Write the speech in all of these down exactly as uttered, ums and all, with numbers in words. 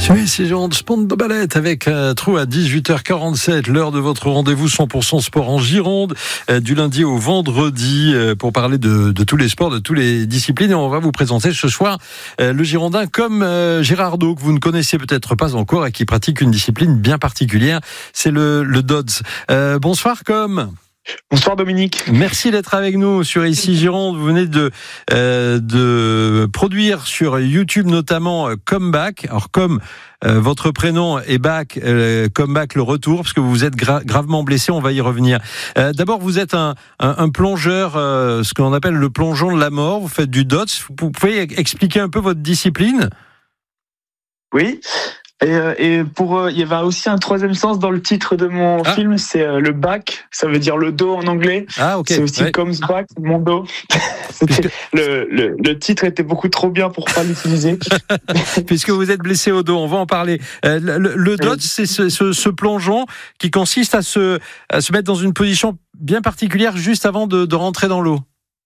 Sur ici Gironde, Spando Ballet avec euh, Trou à dix-huit heures quarante-sept, l'heure de votre rendez-vous cent pour cent sport en Gironde, euh, du lundi au vendredi, euh, pour parler de, de tous les sports, de toutes les disciplines. Et on va vous présenter ce soir euh, le Girondin comme euh, Gérardo, que vous ne connaissez peut-être pas encore et qui pratique une discipline bien particulière, c'est le, le Dodds. Euh, bonsoir Com. Bonsoir Dominique. Merci d'être avec nous sur Ici Gironde. Vous venez de euh, de produire sur YouTube notamment euh, Comeback. Alors comme euh, votre prénom est Back, euh, Comeback le retour, parce que vous êtes gra- gravement blessé, on va y revenir. Euh, d'abord, vous êtes un, un, un plongeur, euh, ce qu'on appelle le plongeon de la mort. Vous faites du Dodds. Vous pouvez expliquer un peu votre discipline ? Oui. Et, et pour, euh, il y avait aussi un troisième sens dans le titre de mon ah. film, c'est euh, le back, ça veut dire le dos en anglais. Ah, ok. C'est aussi ouais. Comes Back, mon dos. Puisque... le, le, le titre était beaucoup trop bien pour pas l'utiliser. Puisque vous êtes blessé au dos, on va en parler. Euh, le le Dodds, c'est ce, ce, ce plongeon qui consiste à se, à se mettre dans une position bien particulière juste avant de, de rentrer dans l'eau.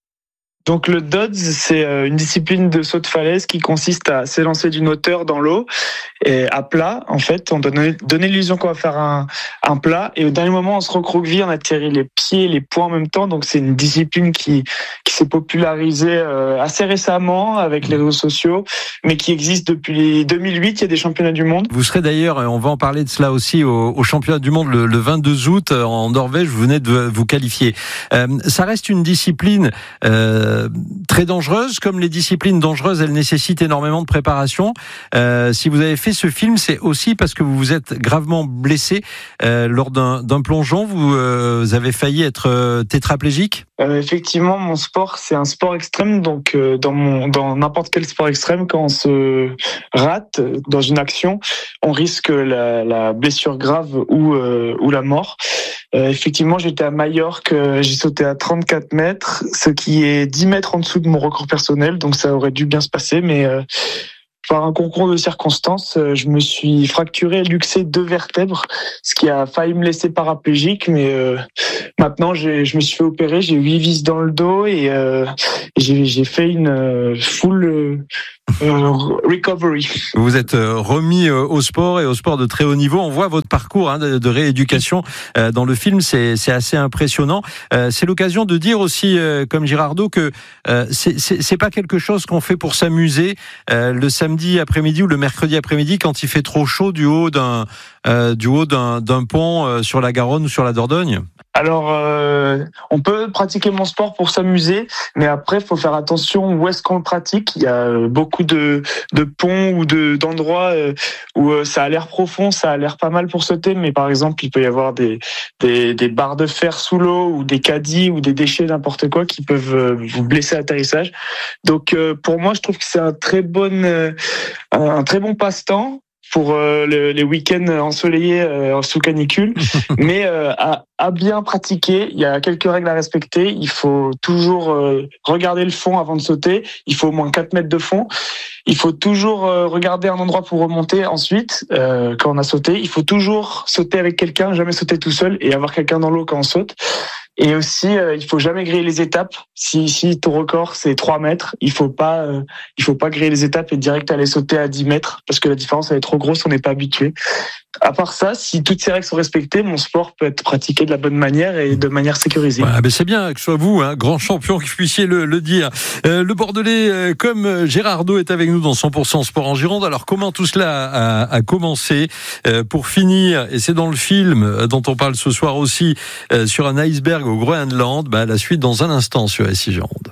Donc le Dodds, c'est une discipline de saut de falaise qui consiste à s'élancer d'une hauteur dans l'eau et à plat. En fait, on donne donner l'illusion qu'on va faire un, un plat et au dernier moment, on se recroqueville, on atterrit les pieds et les poings en même temps. Donc c'est une discipline qui qui s'est popularisée assez récemment avec les réseaux sociaux, mais qui existe depuis deux mille huit. Il y a des championnats du monde. Vous serez d'ailleurs, on va en parler de cela aussi, au, au championnat du monde le, le vingt-deux août en Norvège. Vous venez de vous qualifier. Euh, ça reste une discipline euh, très dangereuse. Comme les disciplines dangereuses, elles nécessitent énormément de préparation. Euh, si vous avez fait ce film, c'est aussi parce que vous vous êtes gravement blessé euh, lors d'un, d'un plongeon. Vous, euh, vous avez failli être euh, tétraplégique. Euh, effectivement, mon sport, c'est un sport extrême. Donc, euh, dans mon, dans n'importe quel sport extrême, quand on se rate dans une action, on risque la, la blessure grave ou, euh, ou la mort. Euh, effectivement, j'étais à Majorque, euh, j'ai sauté à trente-quatre mètres, ce qui est dix mètres en dessous de mon record personnel, donc ça aurait dû bien se passer, mais euh, par un concours de circonstances, euh, je me suis fracturé et luxé deux vertèbres, ce qui a failli me laisser paraplégique, mais euh, maintenant j'ai, je me suis fait opérer, j'ai huit vis dans le dos et, euh, et j'ai, j'ai fait une euh, full... Euh, Euh, recovery. Vous vous êtes remis au sport et au sport de très haut niveau. On voit votre parcours hein, de, de rééducation euh, dans le film, c'est, c'est assez impressionnant. Euh, c'est l'occasion de dire aussi, euh, comme Gérardo, que euh, c'est, c'est, c'est pas quelque chose qu'on fait pour s'amuser euh, le samedi après-midi ou le mercredi après-midi quand il fait trop chaud du haut d'un euh, du haut d'un, d'un pont euh, sur la Garonne ou sur la Dordogne. Alors, euh, on peut pratiquer mon sport pour s'amuser, mais après, il faut faire attention où est-ce qu'on le pratique. Il y a beaucoup de, de ponts ou de, d'endroits où ça a l'air profond, ça a l'air pas mal pour sauter, mais par exemple, il peut y avoir des, des, des barres de fer sous l'eau ou des caddies ou des déchets, n'importe quoi, qui peuvent vous blesser à l'atterrissage. Donc, pour moi, je trouve que c'est un très bon, un très bon passe-temps pour euh, le, les week-ends ensoleillés euh, sous canicule, mais euh, à, à bien pratiquer. Il y a quelques règles à respecter. Il faut toujours euh, regarder le fond avant de sauter. Il faut au moins quatre mètres de fond. Il faut toujours euh, regarder un endroit pour remonter. Ensuite, euh, quand on a sauté, il faut toujours sauter avec quelqu'un, jamais sauter tout seul et avoir quelqu'un dans l'eau quand on saute. Et aussi, euh, il faut jamais griller les étapes. Si, si ton record c'est trois mètres, il faut pas, euh, il faut pas griller les étapes et direct aller sauter à dix mètres parce que la différence elle est trop grosse, on n'est pas habitué. À part ça, si toutes ces règles sont respectées, mon sport peut être pratiqué de la bonne manière et de manière sécurisée. Ouais, ben c'est bien que ce soit vous, hein, grand champion, que vous puissiez le, le dire. Euh, le Bordelais, euh, comme Gérardo, est avec nous dans cent pour cent sport en Gironde. Alors, comment tout cela a, a commencé euh, pour finir, et c'est dans le film dont on parle ce soir aussi, euh, sur un iceberg au Groenland. Ben, la suite dans un instant sur Ici Gironde.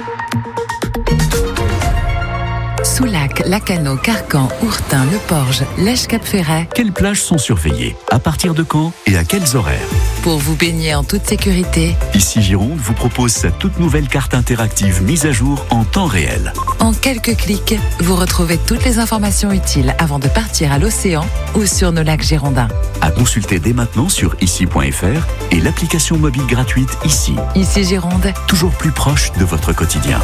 Soulac, Lacano, Carcan, Ourtin, Le Porge, Lèche-Cap-Ferret. Quelles plages sont surveillées? À partir de quand? Et à quels horaires? Pour vous baigner en toute sécurité, Ici Gironde vous propose sa toute nouvelle carte interactive mise à jour en temps réel. En quelques clics, vous retrouvez toutes les informations utiles avant de partir à l'océan ou sur nos lacs girondins. À consulter dès maintenant sur ici point f r et l'application mobile gratuite Ici. Ici Gironde, toujours plus proche de votre quotidien.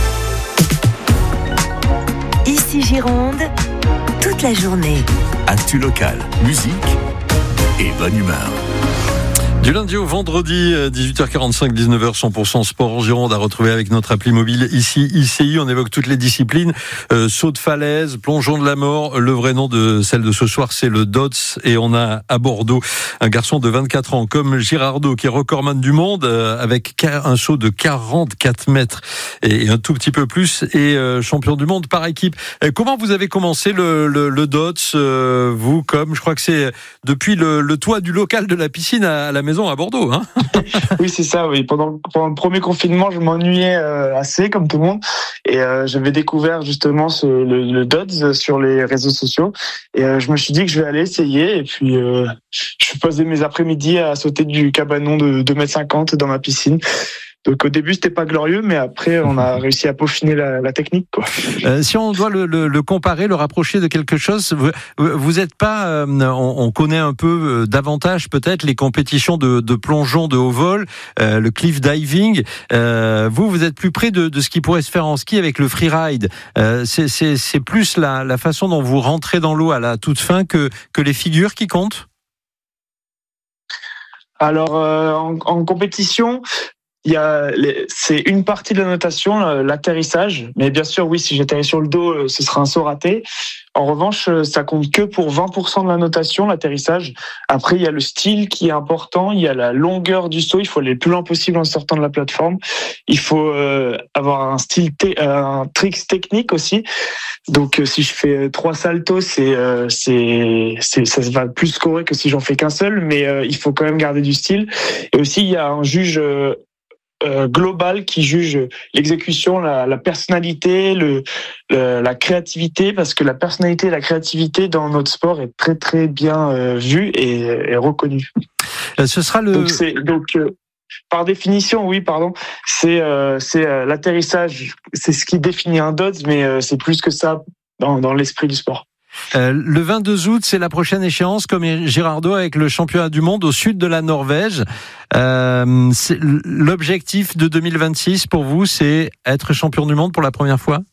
Ici Gironde, toute la journée. Actu local, musique et bonne humeur. Du lundi au vendredi, dix-huit heures quarante-cinq, dix-neuf heures, cent pour cent sport en Gironde à retrouver avec notre appli mobile ici, I C I. On évoque toutes les disciplines, euh, saut de falaise, plongeon de la mort. Le vrai nom de celle de ce soir, c'est le D O T S. Et on a à Bordeaux un garçon de vingt-quatre ans comme Girardot qui est recordman du monde euh, avec un saut de quarante-quatre mètres et un tout petit peu plus et euh, champion du monde par équipe. Euh, comment vous avez commencé le, le, le D O T S, euh, vous, comme je crois que c'est depuis le, le toit du local de la piscine à, à la maison à Bordeaux, hein? Oui, c'est ça, oui. Pendant, pendant le premier confinement, je m'ennuyais euh, assez, comme tout le monde. Et euh, j'avais découvert justement ce, le, le D O T S sur les réseaux sociaux. Et euh, je me suis dit que je vais aller essayer. Et puis, euh, je passais mes après-midi à sauter du cabanon de deux mètres cinquante dans ma piscine. Donc au début c'était pas glorieux, mais après on a réussi à peaufiner la, la technique, quoi. Euh, si on doit le, le, le comparer, le rapprocher de quelque chose, vous, vous êtes pas, euh, on, on connaît un peu davantage peut-être les compétitions de, de plongeon de haut vol, euh, le cliff diving. Euh, vous, vous êtes plus près de, de ce qui pourrait se faire en ski avec le freeride. Euh, c'est, c'est, c'est plus la, la façon dont vous rentrez dans l'eau à la toute fin que, que les figures qui comptent. Alors euh, en, en compétition. Il y a les, c'est une partie de la natation, l'atterrissage. Mais bien sûr, oui, si j'atterris sur le dos, ce sera un saut raté. En revanche, ça compte que pour vingt pour cent de la natation, l'atterrissage. Après, il y a le style qui est important. Il y a la longueur du saut. Il faut aller le plus loin possible en sortant de la plateforme. Il faut euh, avoir un style, te- un tricks technique aussi. Donc, si je fais trois saltos, c'est, euh, c'est, c'est, ça va plus scorer que si j'en fais qu'un seul. Mais euh, il faut quand même garder du style. Et aussi, il y a un juge euh, Euh, global qui juge l'exécution, la, la personnalité, le, le, la créativité, parce que la personnalité et la créativité dans notre sport est très très bien euh, vue et, et reconnue. Ce sera le. Donc, c'est, donc euh, par définition, oui, pardon, c'est euh, c'est euh, l'atterrissage, c'est ce qui définit un D O T S, mais euh, c'est plus que ça dans, dans l'esprit du sport. Euh, le vingt-deux août, c'est la prochaine échéance, comme Girardot, avec le championnat du monde au sud de la Norvège. Euh, c'est, l'objectif de deux mille vingt-six pour vous, c'est être champion du monde pour la première fois?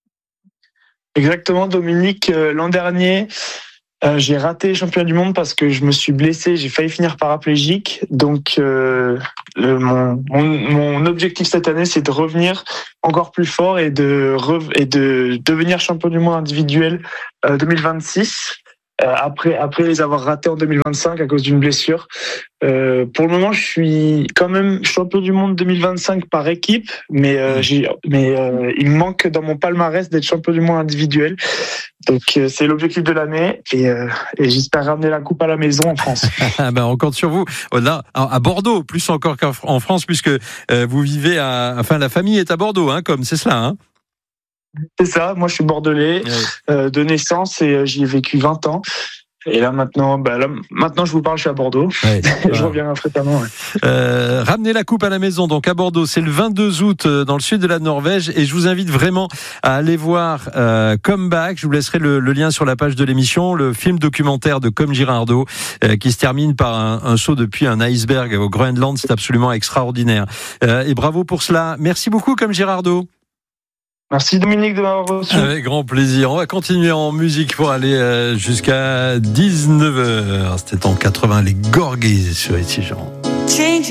Exactement, Dominique. Euh, l'an dernier, euh, j'ai raté le championnat du monde parce que je me suis blessé, j'ai failli finir paraplégique. Donc, euh, le, mon, mon, mon objectif cette année, c'est de revenir encore plus fort et de, re, et de devenir champion du monde individuel euh, deux mille vingt-six. Euh, après, après les avoir ratés en deux mille vingt-cinq à cause d'une blessure. Euh, pour le moment, je suis quand même champion du monde deux mille vingt-cinq par équipe, mais, euh, j'ai, mais euh, il me manque dans mon palmarès d'être champion du monde individuel. Donc euh, c'est l'objectif de l'année et, euh, et j'espère ramener la coupe à la maison en France. ben, on compte sur vous. Là, à Bordeaux, plus encore qu'en France, puisque euh, vous vivez à, enfin la famille est à Bordeaux, hein, comme c'est cela, hein. C'est ça, moi je suis bordelais oui. euh, de naissance et euh, j'y ai vécu vingt ans. Et là maintenant, bah là, maintenant je vous parle, je suis à Bordeaux. Ouais, je voilà. reviens fréquemment. Ouais. Euh, ramenez la coupe à la maison, donc à Bordeaux, c'est le vingt-deux août dans le sud de la Norvège. Et je vous invite vraiment à aller voir euh, Comeback. Je vous laisserai le, le lien sur la page de l'émission, le film documentaire de Comme Girardot, euh, qui se termine par un, un saut depuis un iceberg au Groenland. C'est absolument extraordinaire. Euh, et bravo pour cela. Merci beaucoup, Comme Girardot. Merci Dominique de m'avoir reçu. Avec grand plaisir. On va continuer en musique pour aller jusqu'à dix-neuf heures. C'était en quatre-vingts, les Gorgues sur I C I Gironde.